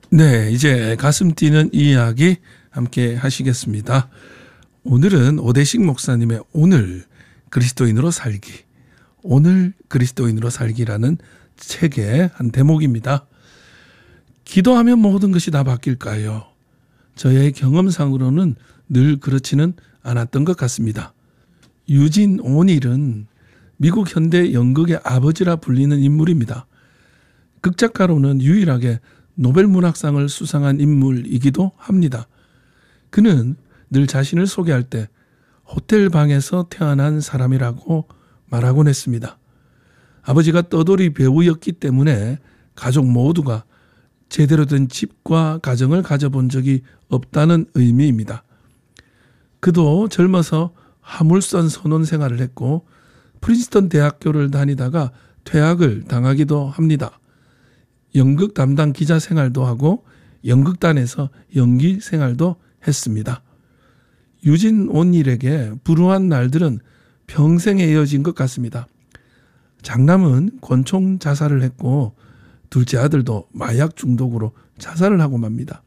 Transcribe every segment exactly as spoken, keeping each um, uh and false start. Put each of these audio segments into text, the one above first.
네, 이제 가슴 뛰는 이야기 함께 하시겠습니다. 오늘은 오대식 목사님의 오늘 그리스도인으로 살기, 오늘 그리스도인으로 살기라는 책의 한 대목입니다. 기도하면 모든 것이 다 바뀔까요? 저의 경험상으로는 늘 그렇지는 않았던 것 같습니다. 유진 오닐은 미국 현대 연극의 아버지라 불리는 인물입니다. 극작가로는 유일하게 노벨문학상을 수상한 인물이기도 합니다. 그는 늘 자신을 소개할 때 호텔 방에서 태어난 사람이라고 말하곤 했습니다. 아버지가 떠돌이 배우였기 때문에 가족 모두가 제대로 된 집과 가정을 가져본 적이 없다는 의미입니다. 그도 젊어서 화물선 선원 생활을 했고 프린스턴 대학교를 다니다가 퇴학을 당하기도 합니다. 연극 담당 기자 생활도 하고 연극단에서 연기 생활도 했습니다. 유진 온일에게 불우한 날들은 평생에 이어진 것 같습니다. 장남은 권총 자살을 했고 둘째 아들도 마약 중독으로 자살을 하고 맙니다.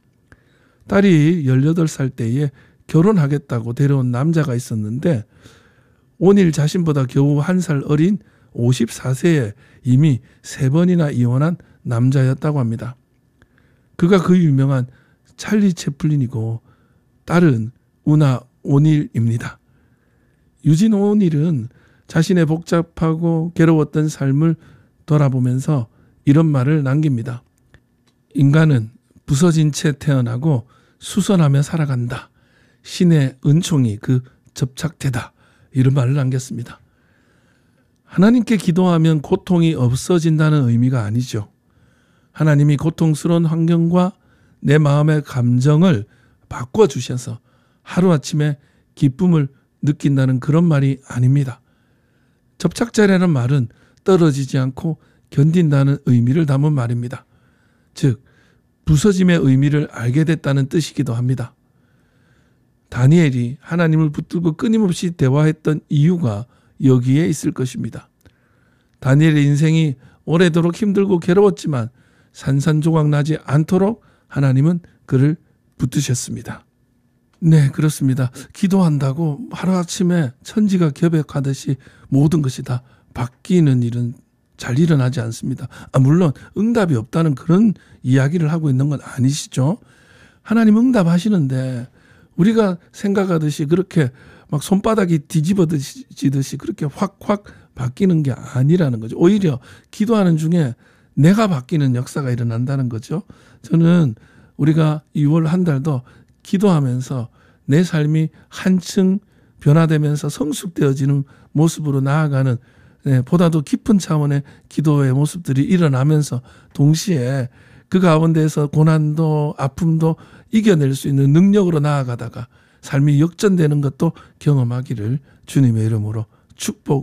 딸이 열여덟 살 때에 결혼하겠다고 데려온 남자가 있었는데 온일 자신보다 겨우 한 살 어린 오십사 세에 이미 세 번이나 이혼한 남자였다고 합니다. 그가 그 유명한 찰리 채플린이고 딸은 우나 오닐입니다. 유진 오닐은 자신의 복잡하고 괴로웠던 삶을 돌아보면서 이런 말을 남깁니다. 인간은 부서진 채 태어나고 수선하며 살아간다. 신의 은총이 그 접착대다. 이런 말을 남겼습니다. 하나님께 기도하면 고통이 없어진다는 의미가 아니죠. 하나님이 고통스러운 환경과 내 마음의 감정을 바꿔주셔서 하루아침에 기쁨을 느낀다는 그런 말이 아닙니다. 접착제라는 말은 떨어지지 않고 견딘다는 의미를 담은 말입니다. 즉 부서짐의 의미를 알게 됐다는 뜻이기도 합니다. 다니엘이 하나님을 붙들고 끊임없이 대화했던 이유가 여기에 있을 것입니다. 다니엘의 인생이 오래도록 힘들고 괴로웠지만 산산조각 나지 않도록 하나님은 그를 붙드셨습니다. 네, 그렇습니다. 기도한다고 하루아침에 천지가 개벽하듯이 모든 것이 다 바뀌는 일은 잘 일어나지 않습니다. 아, 물론 응답이 없다는 그런 이야기를 하고 있는 건 아니시죠. 하나님 응답하시는데 우리가 생각하듯이 그렇게 막 손바닥이 뒤집어지듯이 그렇게 확확 바뀌는 게 아니라는 거죠. 오히려 기도하는 중에 내가 바뀌는 역사가 일어난다는 거죠. 저는 우리가 이월 한 달도 기도하면서 내 삶이 한층 변화되면서 성숙되어지는 모습으로 나아가는 네, 보다도 깊은 차원의 기도의 모습들이 일어나면서 동시에 그 가운데에서 고난도 아픔도 이겨낼 수 있는 능력으로 나아가다가 삶이 역전되는 것도 경험하기를 주님의 이름으로 축복